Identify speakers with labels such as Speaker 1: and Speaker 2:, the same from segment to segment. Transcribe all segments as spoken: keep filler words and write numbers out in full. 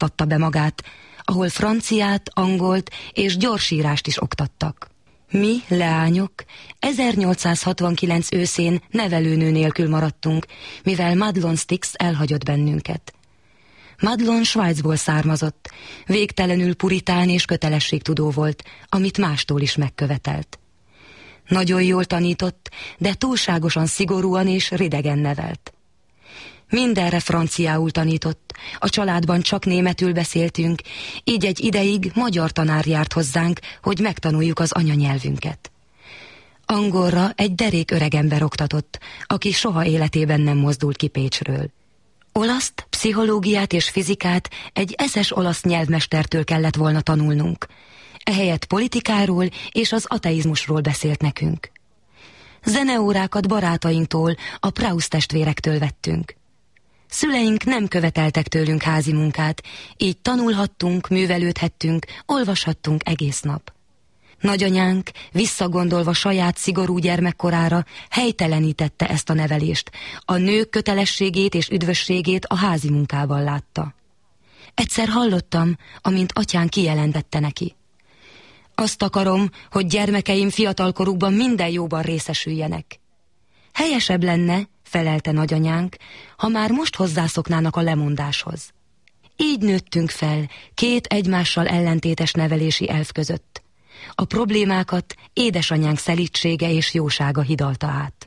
Speaker 1: mutattatta be magát, ahol franciát, angolt és gyorsírást is oktattak. Mi, leányok, ezernyolcszázhatvankilenc őszén nevelőnő nélkül maradtunk, mivel Madelon Stix elhagyott bennünket. Madelon Svájcból származott, végtelenül puritán és kötelességtudó volt, amit mástól is megkövetelt. Nagyon jól tanított, de túlságosan szigorúan és ridegen nevelt. Mindenre franciául tanított, a családban csak németül beszéltünk, így egy ideig magyar tanár járt hozzánk, hogy megtanuljuk az anyanyelvünket. Angolra egy derék öregember oktatott, aki soha életében nem mozdult ki Pécsről. Olaszt, pszichológiát és fizikát egy eszes olasz nyelvmestertől kellett volna tanulnunk. Ehelyett politikáról és az ateizmusról beszélt nekünk. Zeneórákat barátainktól, a Prausz testvérektől vettünk. Szüleink nem követeltek tőlünk házi munkát, így tanulhattunk, művelődhettünk, olvashattunk egész nap. Nagyanyánk, visszagondolva saját szigorú gyermekkorára, helytelenítette ezt a nevelést, a nők kötelességét és üdvösségét a házi munkával látta. Egyszer hallottam, amint atyán kijelentette neki: azt akarom, hogy gyermekeim fiatalkorukban minden jóban részesüljenek. Helyesebb lenne, felelte nagyanyánk, ha már most hozzászoknának a lemondáshoz. Így nőttünk fel, két egymással ellentétes nevelési elv között. A problémákat édesanyánk szelídsége és jósága hidalta át.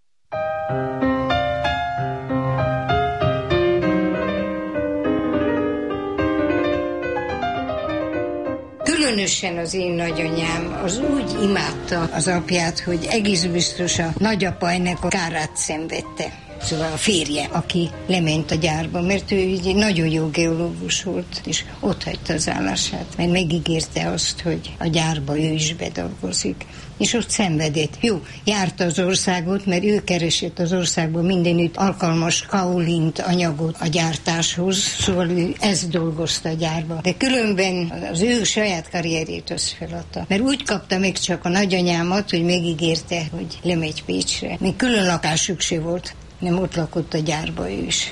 Speaker 2: Különösen az én nagyanyám az úgy imádta az apját, hogy egész biztos a nagyapa ennek a kárát szenvedte. Szóval a férje, aki lement a gyárba, mert ő egy nagyon jó geológus volt, és ott hagyta az állását, mert megígérte azt, hogy a gyárba ő is bedolgozik. És ott szenvedett. Jó, járta az országot, mert ő keresett az országban mindenütt alkalmas kaolint, anyagot a gyártáshoz, szóval ő ezt dolgozta a gyárba. De különben az ő saját karrierjét azt feladta. Mert úgy kapta meg csak a nagyanyámat, hogy megígérte, hogy lemegy Pécsre. Még külön lakásuk se volt, nem ott lakott a gyárba ő is.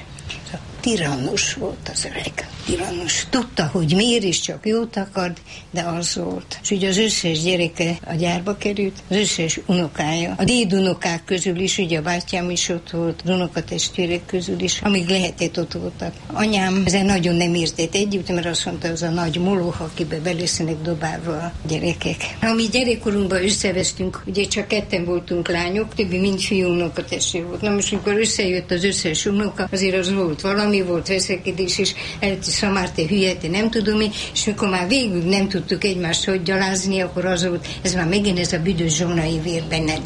Speaker 2: Tirannus volt az öreg. Tirannus. Tudta, hogy miért is csak jót akart, de az volt. És ugye az összes gyereke a gyárba került, az összes unokája. A dédunokák közül is, ugye a bátyám is ott volt, az unokatestvérek közül is, amíg lehetett ott voltak. Anyám ezen nagyon nem értett együtt, mert azt mondta, az a nagy moloch, akibe belesznek dobálva a gyerekek. Ha mi gyerekkorunkban összevesztünk, ugye csak ketten voltunk lányok, többi mind fiú unokatestvér volt. Na most, amikor összejött az összes unoka, azért az volt valami, volt veszekedés, és előtt Szamár, te hülye, te nem tudom én, és mikor már végül nem tudtuk egymást hogy gyalázni, akkor az volt, ez már megint ez a büdös zsónai vér benned.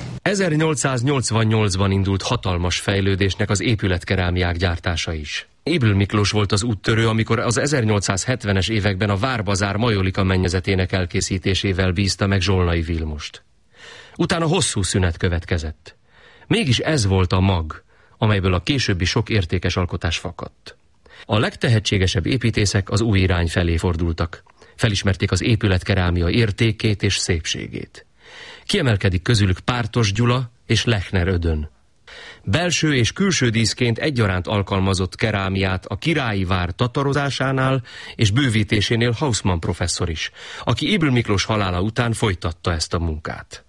Speaker 3: ezernyolcszáznyolcvannyolcban indult hatalmas fejlődésnek az épületkerámiák gyártása is. Ébül Miklós volt az úttörő, amikor az ezernyolcszázhetvenes években a Várbazár majolika mennyezetének elkészítésével bízta meg Zsolnai Vilmost. Utána hosszú szünet következett. Mégis ez volt a mag, amelyből a későbbi sok értékes alkotás fakadt. A legtehetségesebb építészek az új irány felé fordultak. Felismerték az épületkerámia értékét és szépségét. Kiemelkedik közülük Pártos Gyula és Lechner Ödön. Belső és külső díszként egyaránt alkalmazott kerámiát a Királyi Vár tatarozásánál és bővítésénél Hausmann professzor is, aki Ébül Miklós halála után folytatta ezt a munkát.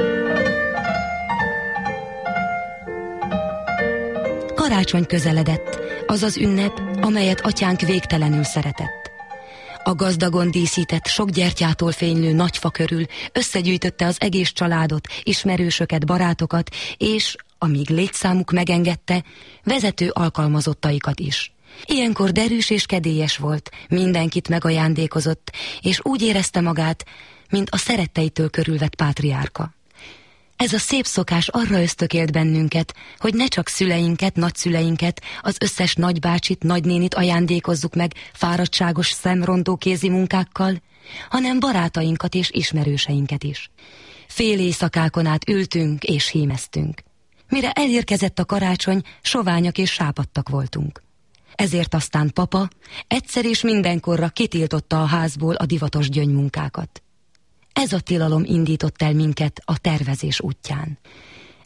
Speaker 1: Karácsony közeledett, az az ünnep, amelyet atyánk végtelenül szeretett. A gazdagon díszített, sok gyertyától fénylő nagyfa körül összegyűjtötte az egész családot, ismerősöket, barátokat, és, amíg létszámuk megengedte, vezető alkalmazottaikat is. Ilyenkor derűs és kedélyes volt, mindenkit megajándékozott, és úgy érezte magát, mint a szeretteitől körülvett pátriárka. Ez a szép szokás arra ösztökélt bennünket, hogy ne csak szüleinket, nagyszüleinket, az összes nagybácsit, nagynénit ajándékozzuk meg fáradtságos szemrontó kézi munkákkal, hanem barátainkat és ismerőseinket is. Fél éjszakákon át ültünk és hímeztünk. Mire elérkezett a karácsony, soványak és sápadtak voltunk. Ezért aztán papa egyszer és mindenkorra kitiltotta a házból a divatos gyöngymunkákat. Ez a tilalom indított el minket a tervezés útján.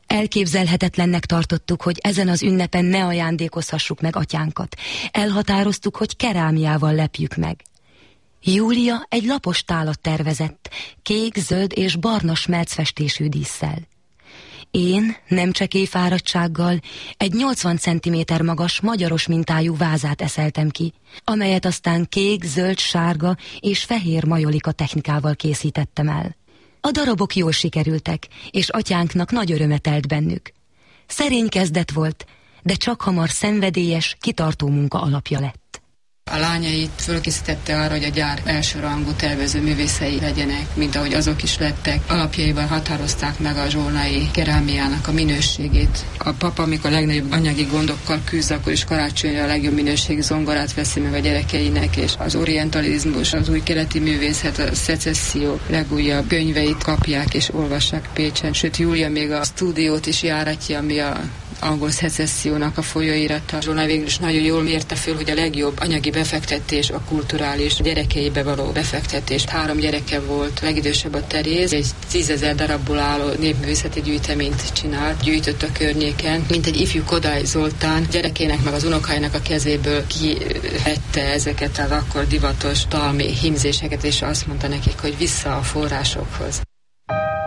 Speaker 1: Elképzelhetetlennek tartottuk, hogy ezen az ünnepen ne ajándékozhassuk meg atyánkat. Elhatároztuk, hogy kerámiával lepjük meg. Júlia egy lapos tálat tervezett, kék, zöld és barna smelcfestésű dísszel. Én nem csekély fáradtsággal egy nyolcvan centiméter magas, magyaros mintájú vázát eszeltem ki, amelyet aztán kék, zöld, sárga és fehér majolika technikával készítettem el. A darabok jól sikerültek, és atyánknak nagy öröme telt bennük. Szerény kezdet volt, de csak hamar szenvedélyes, kitartó munka alapja lett.
Speaker 4: A lányait fölkészítette arra, hogy a gyár elsőrangú tervező művészei legyenek, mint ahogy azok is lettek. Alapjaiban határozták meg a zsolnai kerámiának a minőségét. A papa, amikor a legnagyobb anyagi gondokkal küzd, akkor is karácsonyra a legjobb minőségű zongorát veszi meg a gyerekeinek, és az orientalizmus, az új keleti művészet, a szecesszió legújabb könyveit kapják és olvassák Pécsen. Sőt, Júlia még a stúdiót is járatja, ami a angol szecessziónak a folyóirata. Zsolnai végül is nagyon jól mérte föl, hogy a legjobb anyagi befektetés a kulturális, a gyerekeibe való befektetés. Három gyereke volt, legidősebb a Teréz, egy tízezer darabból álló népművészeti gyűjteményt csinált, gyűjtött a környéken, mint egy ifjú Kodály Zoltán gyerekének meg az unokáinak a kezéből kivette ezeket az akkor divatos dalmi hímzéseket, és azt mondta nekik, hogy vissza a forrásokhoz.